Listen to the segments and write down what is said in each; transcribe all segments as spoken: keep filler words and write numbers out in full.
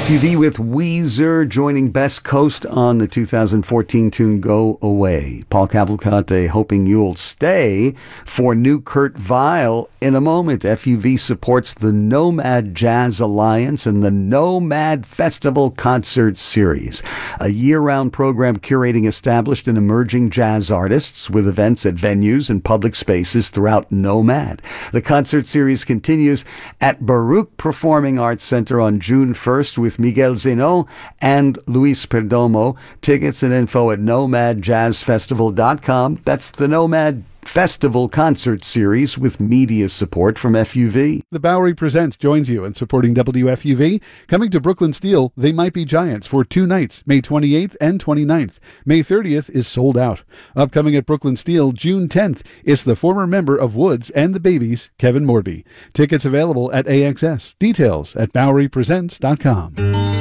F U V with Weezer joining Best Coast on the two thousand fourteen tune Go Away. Paul Cavalcante hoping you'll stay for new Kurt Vile in a moment. F U V supports the Nomad Jazz Alliance and the Nomad Festival Concert Series, a year-round program curating established and emerging jazz artists with events at venues and public spaces throughout Nomad. The concert series continues at Baruch Performing Arts Center on June first with Miguel Zeno and Luis Perdomo. Tickets and info at nomad jazz festival dot com. That's the Nomad Festival Concert Series with media support from F U V. The Bowery Presents joins you in supporting W F U V. Coming to Brooklyn Steel, They Might Be Giants for two nights, May twenty-eighth and twenty-ninth. May thirtieth is sold out. Upcoming at Brooklyn Steel, June tenth, is the former member of Woods and the Babies, Kevin Morby. Tickets available at A X S. Details at bowery presents dot com.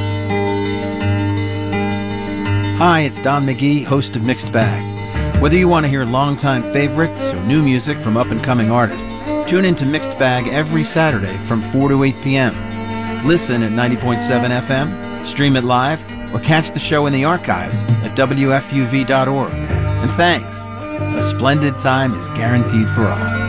Hi, it's Don McGee, host of Mixed Bag. Whether you want to hear longtime favorites or new music from up-and-coming artists, tune in to Mixed Bag every Saturday from four to eight p.m. Listen at ninety point seven F M, stream it live, or catch the show in the archives at W F U V dot org. And thanks. A splendid time is guaranteed for all.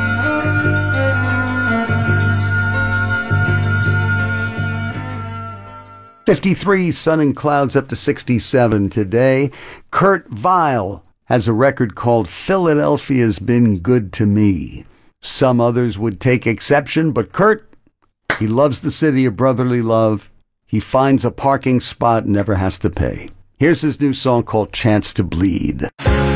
fifty-three, sun and clouds up to sixty-seven today. Kurt Vile has a record called Philadelphia's Been Good to Me. Some others would take exception, but Kurt, he loves the city of brotherly love. He finds a parking spot and never has to pay. Here's his new song called Chance to Bleed.